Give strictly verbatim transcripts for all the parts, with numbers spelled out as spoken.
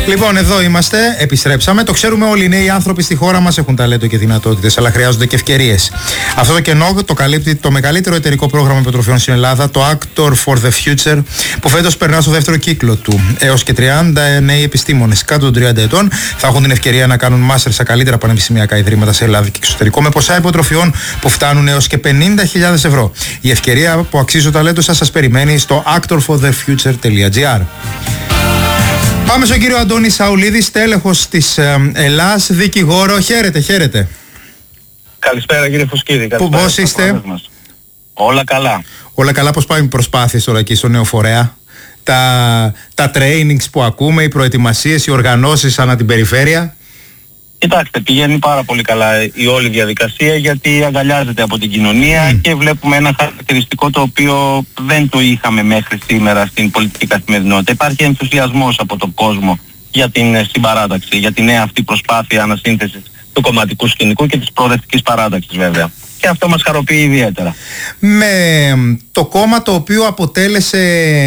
Λοιπόν, εδώ είμαστε, επιστρέψαμε. Το ξέρουμε όλοι, οι νέοι άνθρωποι στη χώρα μας έχουν ταλέντο και δυνατότητες, αλλά χρειάζονται και ευκαιρίες. Αυτό το κενό το καλύπτει το μεγαλύτερο εταιρικό πρόγραμμα υποτροφιών στην Ελλάδα, το Actor for the Future, που φέτος περνά στο δεύτερο κύκλο του. Έως και τριάντα νέοι επιστήμονες κάτω των τριάντα ετών θα έχουν την ευκαιρία να κάνουν μάστερ σε καλύτερα πανεπιστημιακά ιδρύματα σε Ελλάδα και εξωτερικό, με ποσά υποτροφιών που φτάνουν έως και πενήντα χιλιάδες ευρώ. Η ευκαιρία που αξίζει το ταλέντο σας σας περιμένει στο actor for the future dot gr. Πάμε στον κύριο Αντώνη Σαουλίδη, τέλεχος της ε, Ελλάς, δικηγόρο. Χαίρετε, χαίρετε. Καλησπέρα κύριε Φουσκίδη. Πώς είστε? Όλα καλά. Όλα καλά, πώς πάει οι προσπάθειες τώρα εκεί στο νέο φορέα? Τα, τα trainings που ακούμε, οι προετοιμασίες, οι οργανώσεις ανά την περιφέρεια? Κοιτάξτε, πηγαίνει πάρα πολύ καλά η όλη διαδικασία, γιατί αγκαλιάζεται από την κοινωνία mm. και βλέπουμε ένα χαρακτηριστικό το οποίο δεν το είχαμε μέχρι σήμερα στην πολιτική καθημερινότητα. Υπάρχει ενθουσιασμός από τον κόσμο για την συμπαράταξη, για την νέα αυτή προσπάθεια ανασύνθεσης του κομματικού σκηνικού και της προοδευτικής παράταξης βέβαια. Και αυτό μας χαροποιεί ιδιαίτερα. Με το κόμμα το οποίο αποτέλεσε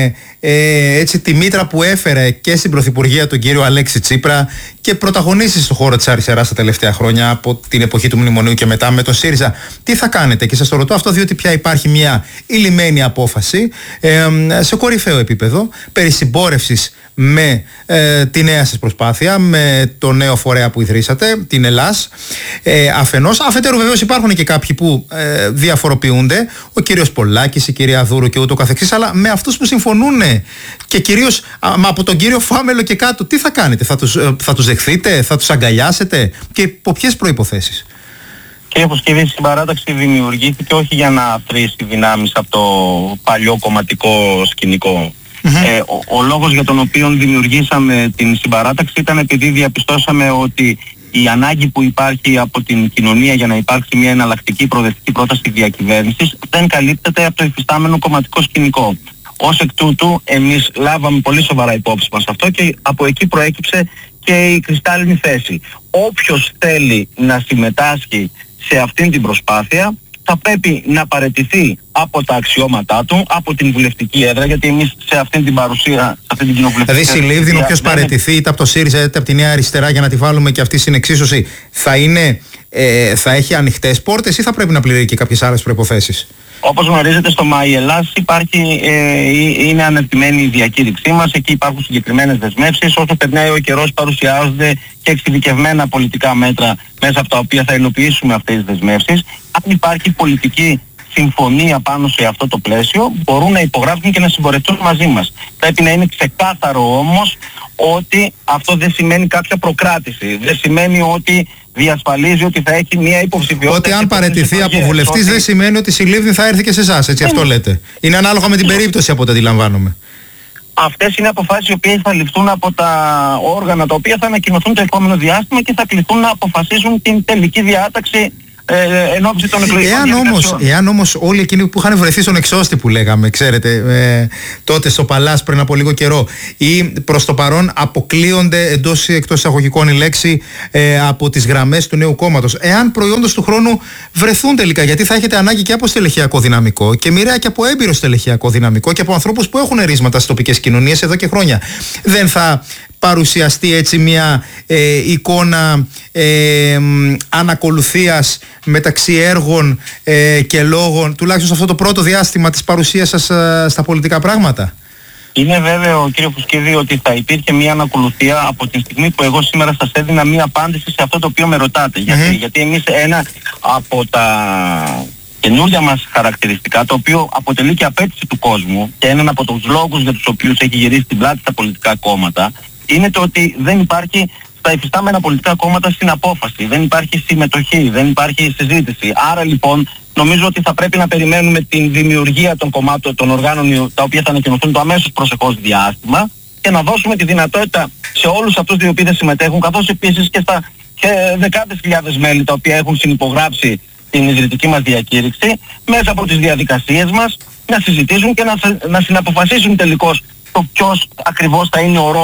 ε, έτσι, τη μήτρα που έφερε και στην Πρωθυπουργία τον κύριο Αλέξη Τσίπρα και πρωταγωνίσει στον χώρο της αριστεράς τα τελευταία χρόνια, από την εποχή του Μνημονίου και μετά με τον ΣΥΡΙΖΑ, τι θα κάνετε? Και σας το ρωτώ αυτό διότι πια υπάρχει μια ηλυμένη απόφαση ε, σε κορυφαίο επίπεδο περί συμπόρευσης με ε, τη νέα σας προσπάθεια, με το νέο φορέα που ιδρύσατε, την Ελλάς, ε, αφενός. Αφετέρου βεβαίως υπάρχουν και κάποιοι που ε, διαφοροποιούνται, ο κύριος Πολάκης, η κυρία Δούρου και ούτω καθεξής, αλλά με αυτούς που συμφωνούν και κυρίως α, από τον κύριο Φάμελο και κάτω, τι θα κάνετε? Θα τους, ε, θα τους δεχθείτε, θα τους αγκαλιάσετε και υπό ποιες προϋποθέσεις? Κύριε Φουσκίδη, η συμπαράταξη δημιουργήθηκε όχι για να αφρίσει δυνάμεις από το παλιό κομματικό σκηνικό. Mm-hmm. Ε, ο, ο λόγος για τον οποίο δημιουργήσαμε την συμπαράταξη ήταν επειδή διαπιστώσαμε ότι η ανάγκη που υπάρχει από την κοινωνία για να υπάρξει μια εναλλακτική προοδευτική πρόταση διακυβέρνησης δεν καλύπτεται από το υφιστάμενο κομματικό σκηνικό. Ως εκ τούτου εμείς λάβαμε πολύ σοβαρά υπόψη μας αυτό και από εκεί προέκυψε και η κρυστάλλινη θέση. Όποιος θέλει να συμμετάσχει σε αυτήν την προσπάθεια θα πρέπει να παραιτηθεί από τα αξιώματά του, από την βουλευτική έδρα, γιατί εμείς σε αυτήν την παρουσία, σε αυτήν την κοινοβουλευτική έδρα. Δηλαδή, συλλήβδιν, όποιος παραιτηθεί είτε από το ΣΥΡΙΖΑ είτε από τη Νέα Αριστερά, για να τη βάλουμε και αυτή στην εξίσωση, θα, είναι, ε, θα έχει ανοιχτές πόρτες ή θα πρέπει να πληρεί και κάποιες άλλες προϋποθέσεις? Όπως γνωρίζετε, στο ΜΑΗ Ελλάς υπάρχει, ε, είναι αναρτημένη η διακήρυξή μας, εκεί υπάρχουν συγκεκριμένες δεσμεύσεις. Όσο περνάει ο καιρός παρουσιάζονται και εξειδικευμένα πολιτικά μέτρα μέσα από τα οποία θα υλοποιήσουμε αυτές τις δεσμεύσεις. Αν υπάρχει πολιτική συμφωνία πάνω σε αυτό το πλαίσιο, μπορούν να υπογράψουν και να συμπορευτούν μαζί μας. Πρέπει να είναι ξεκάθαρο όμως ότι αυτό δεν σημαίνει κάποια προκράτηση. Δεν σημαίνει ότι διασφαλίζει ότι θα έχει μια υποψηφιότητα. Ότι αν παραιτηθεί από βουλευτής ότι δεν σημαίνει ότι συλλήβδιν θα έρθει και σε εσάς, έτσι, αυτό λέτε. Είναι ανάλογα με την περίπτωση από ό,τι αντιλαμβάνομαι. Αυτές είναι αποφάσεις οι οποίες θα ληφθούν από τα όργανα τα οποία θα ανακοινωθούν το επόμενο διάστημα και θα κληθούν να αποφασίσουν την τελική διάταξη Ε, εν ώψη των εκλογικών εάν όμως, εάν όμως όλοι εκείνοι που είχαν βρεθεί στον εξώστη που λέγαμε, ξέρετε, ε, τότε στο Παλάς πριν από λίγο καιρό, ή προς το παρόν αποκλείονται εντός ή εκτός εισαγωγικών η λέξη ε, από τις γραμμές του νέου κόμματος, εάν προϊόντος του χρόνου βρεθούν τελικά, γιατί θα έχετε ανάγκη και από στελεχειακό δυναμικό και μοιραία και από έμπειρο στελεχειακό δυναμικό και από ανθρώπους που έχουν ρίσματα στις τοπικές κοινωνίες εδώ και χρόνια, δεν θα παρουσιαστεί έτσι μια ε, εικόνα ε, ανακολουθίας μεταξύ έργων ε, και λόγων, τουλάχιστον σε αυτό το πρώτο διάστημα της παρουσίας σας ε, στα πολιτικά πράγματα? Είναι βέβαιο, κύριε Φουσκίδη, ότι θα υπήρχε μια ανακολουθία από τη στιγμή που εγώ σήμερα σας έδινα μια απάντηση σε αυτό το οποίο με ρωτάτε. Mm-hmm. Γιατί, γιατί εμείς ένα από τα καινούργια μας χαρακτηριστικά, το οποίο αποτελεί και απέτηση του κόσμου και έναν από τους λόγους για τους οποίους έχει γυρίσει την πλάτη στα πολιτικά κόμματα, είναι το ότι δεν υπάρχει στα υφιστάμενα πολιτικά κόμματα συναπόφαση, δεν υπάρχει συμμετοχή, δεν υπάρχει συζήτηση. Άρα λοιπόν νομίζω ότι θα πρέπει να περιμένουμε την δημιουργία των κομμάτων, των οργάνων τα οποία θα ανακοινωθούν το αμέσως προσεχώς διάστημα και να δώσουμε τη δυνατότητα σε όλους αυτούς οι οποίοι δεν συμμετέχουν, καθώς επίσης και στα και δεκάδες χιλιάδες μέλη τα οποία έχουν συνυπογράψει την ιδρυτική μας διακήρυξη, μέσα από τις διαδικασίες μας να συζητήσουν και να, να συναποφασίσουν τελικώς το ποιος ακριβώς θα είναι ο ρόλος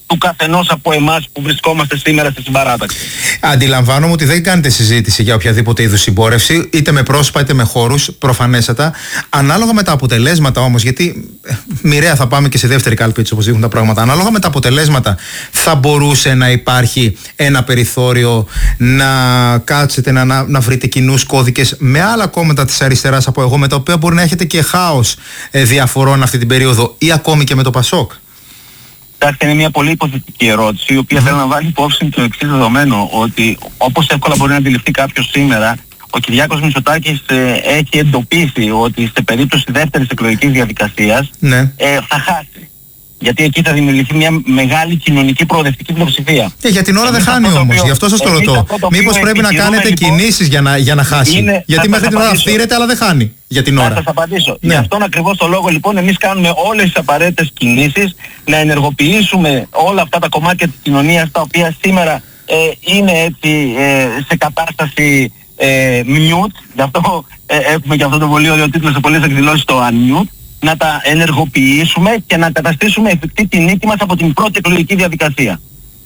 του καθενός από εμάς που βρισκόμαστε σήμερα στη συμπαράταξη. Αντιλαμβάνομαι ότι δεν κάνετε συζήτηση για οποιαδήποτε είδους συμπόρευση, είτε με πρόσωπα είτε με χώρους, προφανέστατα. Ανάλογα με τα αποτελέσματα όμως, γιατί μοιραία θα πάμε και σε δεύτερη κάλπη, έτσι όπως δείχνουν τα πράγματα. Ανάλογα με τα αποτελέσματα, θα μπορούσε να υπάρχει ένα περιθώριο να κάτσετε να, να, να βρείτε κοινούς κώδικες με άλλα κόμματα της αριστεράς από εγώ, με τα οποία μπορεί να έχετε και χάος ε, διαφορών αυτή την περίοδο, ή ακόμη και με το Πασόκ? Είναι μια πολύ υποθετική ερώτηση, η οποία mm-hmm. θέλω να βάλει υπόψη το εξής δεδομένο, ότι όπως εύκολα μπορεί να αντιληφθεί κάποιος σήμερα, ο Κυριάκος Μητσοτάκης ε, έχει εντοπίσει ότι σε περίπτωση δεύτερης εκλογικής διαδικασίας ναι. ε, θα χάσει. Γιατί εκεί θα δημιουργηθεί μια μεγάλη κοινωνική προοδευτική πλειοψηφία. Και για την ώρα δεν χάνει όμως, γι' αυτό σας το ρωτώ. Μήπως πρέπει να κάνετε λοιπόν, κινήσεις για να, για να χάσει? Είναι, γιατί μέχρι την ώρα φθήρεται, αλλά δεν χάνει για την ώρα. Θα σας απαντήσω. Ναι. Γι' αυτόν ακριβώς το λόγο λοιπόν εμείς κάνουμε όλες τις απαραίτητες κινήσεις να ενεργοποιήσουμε όλα αυτά τα κομμάτια της κοινωνίας, τα οποία σήμερα ε, είναι έτσι ε, σε κατάσταση ε, mute. Γι' αυτό ε, έχουμε και αυτό το πολύ ωραίο τίτλο σε πολλές εκδηλώσεις, το unmute. Να τα ενεργοποιήσουμε και να καταστήσουμε εφικτή την νίκη μας από την πρώτη εκλογική διαδικασία.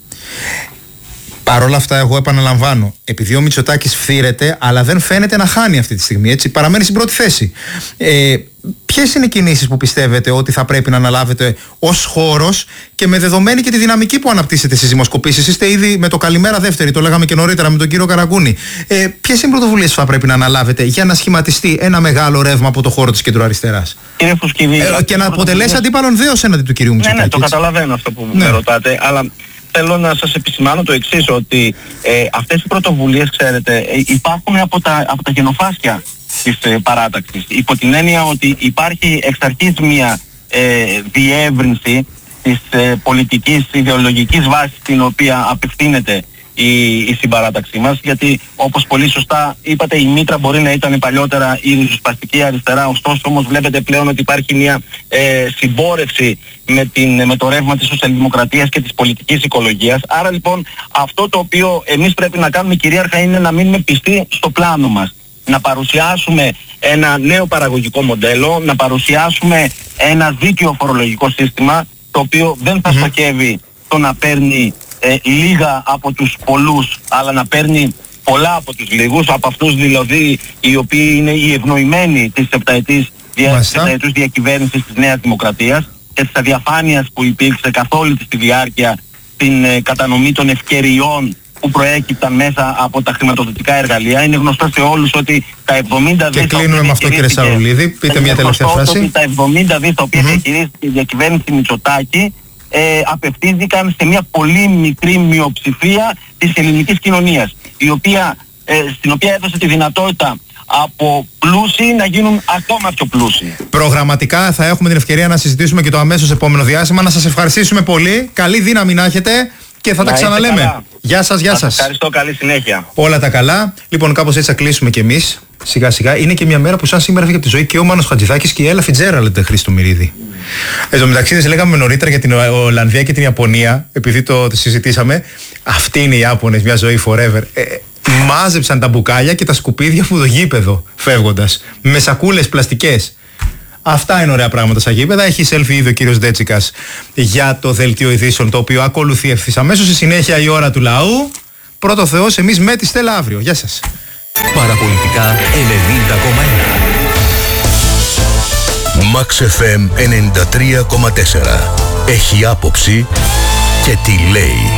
Παρ' όλα αυτά, εγώ επαναλαμβάνω, επειδή ο Μητσοτάκης φθήρεται, αλλά δεν φαίνεται να χάνει αυτή τη στιγμή, έτσι, παραμένει στην πρώτη θέση. Ε, ποιες είναι οι κινήσεις που πιστεύετε ότι θα πρέπει να αναλάβετε ως χώρος, και με δεδομένη και τη δυναμική που αναπτύσσετε στις δημοσκοπήσεις? Είστε ήδη με το καλημέρα δεύτερη, το λέγαμε και νωρίτερα με τον κύριο Καραγκούνη. Ε, ποιες είναι οι πρωτοβουλίες που θα πρέπει να αναλάβετε για να σχηματιστεί ένα μεγάλο ρεύμα από το χώρο της κεντροαριστεράς? Κύριε Φουσκηδή, ε, και να αποτελέσει αντίπαλον δέος έναντι του κυρίου Μητσοτάκη. Ναι, ναι, το καταλαβαίνω αυτό που ναι. με ρωτάτε, αλλά θέλω να σας επισημάνω το εξής, ότι ε, αυτές οι πρωτοβουλίες, ξέρετε, ε, υπάρχουν από τα, από τα γενοφάσκια της ε, παράταξης. Υπό την έννοια ότι υπάρχει εξ αρχής μια ε, διεύρυνση της ε, πολιτικής ιδεολογικής βάσης στην οποία απευθύνεται η, η συμπαράταξή μας, γιατί όπως πολύ σωστά είπατε, η μήτρα μπορεί να ήταν παλιότερα η ριζοσπαστική αριστερά, ωστόσο όμως βλέπετε πλέον ότι υπάρχει μια ε, συμπόρευση με, την, με το ρεύμα της σοσιαλδημοκρατίας και της πολιτικής οικολογίας. Άρα λοιπόν αυτό το οποίο εμείς πρέπει να κάνουμε κυρίαρχα είναι να μείνουμε πιστοί στο πλάνο μας. Να παρουσιάσουμε ένα νέο παραγωγικό μοντέλο, να παρουσιάσουμε ένα δίκαιο φορολογικό σύστημα, το οποίο δεν θα στοχεύει το να παίρνει ε, λίγα από τους πολλούς, αλλά να παίρνει πολλά από τους λίγους, από αυτούς δηλαδή οι οποίοι είναι οι ευνοημένοι της επταετής δια, διακυβέρνησης της Νέας Δημοκρατίας και της αδιαφάνειας που υπήρξε καθ' όλη τη διάρκεια στην ε, κατανομή των ευκαιριών που προέκυπταν μέσα από τα χρηματοδοτικά εργαλεία. Είναι γνωστό σε όλους ότι τα εβδομήντα δις... Και κλείνουμε με αυτό, κύριε Σαρουλίδη. Πείτε μια τελευταία φράση. Τα εβδομήντα δις τα οποία mm-hmm. διαχειρίζεται η διακυβέρνηση Μητσοτάκη ε, απευθύνθηκαν σε μια πολύ μικρή μειοψηφία της ελληνικής κοινωνίας, η οποία, ε, στην οποία έδωσε τη δυνατότητα από πλούσιοι να γίνουν ακόμα πιο πλούσιοι. Προγραμματικά θα έχουμε την ευκαιρία να συζητήσουμε και το αμέσως επόμενο διάστημα. Να σας ευχαριστήσουμε πολύ. Καλή δύναμη να έχετε. Και θα να τα ξαναλέμε. Καλά. Γεια σας, γεια σας. Ευχαριστώ, καλή συνέχεια. Όλα τα καλά. Λοιπόν, κάπως έτσι θα κλείσουμε κι εμείς. Σιγά σιγά. Είναι και μια μέρα που σαν σήμερα φύγει από τη ζωή και ο Μάνος Χατζηδάκης και η Έλα Φιτζέραλντ, Χρήστο Μυρίδη. Mm. Εν τω μεταξύ, δεν λέγαμε νωρίτερα για την Ολλανδία και την Ιαπωνία, επειδή το, το συζητήσαμε. Αυτοί είναι οι Ιάπωνες, μια ζωή forever. Ε, μάζεψαν τα μπουκάλια και τα σκουπίδια από το γήπεδο φεύγοντας. Με σακούλες πλαστικές. Αυτά είναι ωραία πράγματα στα γήπεδα. Έχει selfie ήδη ο κύριος Ντέτσικας για το δελτίο ειδήσεων, το οποίο ακολουθεί ευθύς αμέσως. Στη συνέχεια η ώρα του λαού. Πρώτο Θεός, εμείς με τη Στέλλα αύριο. Γεια σας. Παραπολιτικά ενενήντα κόμμα ένα. Max εφ εμ ενενήντα τρία κόμμα τέσσερα. Έχει άποψη και τι λέει.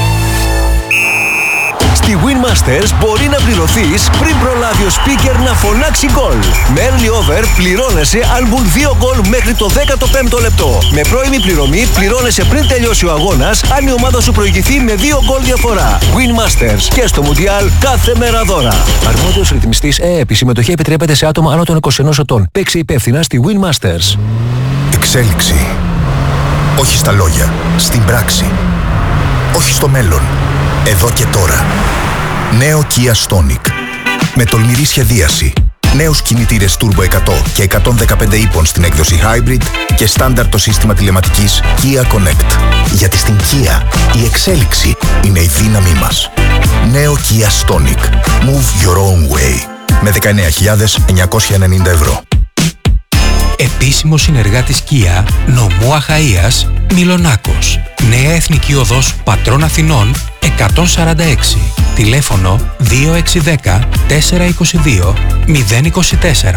Στη Winmasters μπορεί να πληρωθείς πριν προλάβει ο speaker να φωνάξει γκολ. Με early over πληρώνεσαι αν μπουν δύο γκολ μέχρι το δέκατο πέμπτο λεπτό. Με πρώιμη πληρωμή πληρώνεσαι πριν τελειώσει ο αγώνας αν η ομάδα σου προηγηθεί με δύο γκολ διαφορά. Winmasters και στο Μουντιάλ κάθε μέρα δώρα. Αρμόδιος ρυθμιστής ΕΕΠ. Η συμμετοχή επιτρέπεται σε άτομα άνω των είκοσι ενός ετών. Παίξε υπεύθυνα στη Winmasters. Εξέλιξη. Όχι στα λόγια, στην πράξη. Όχι στο μέλλον. Εδώ και τώρα. Νέο Kia Stonic. Με τολμηρή σχεδίαση. Νέους κινητήρες Turbo εκατό και εκατόν δεκαπέντε ύπων στην έκδοση Hybrid και στάνταρ το σύστημα τηλεματικής Kia Connect. Γιατί στην Kia η εξέλιξη είναι η δύναμή μας. Νέο Kia Stonic. Move your own way. Με δεκαεννέα χιλιάδες εννιακόσια ενενήντα ευρώ. Επίσημος συνεργάτης Kia, νομού Αχαΐας, Μυλονάκος. Νέα Εθνική Οδός Πατρών Αθηνών εκατόν σαράντα έξι. Τηλέφωνο δύο έξι ένα μηδέν τέσσερα είκοσι δύο μηδέν είκοσι τέσσερα.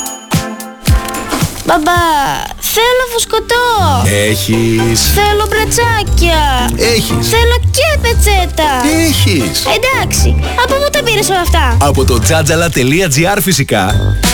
Μπαμπά, θέλω φουσκωτό. Έχεις. Θέλω μπρατσάκια. Έχεις. Θέλω και πετσέτα. Έχεις. Εντάξει, από πού τα πήρες όλα αυτά? Από το τζάτζαλα τελεία τζι άρ φυσικά.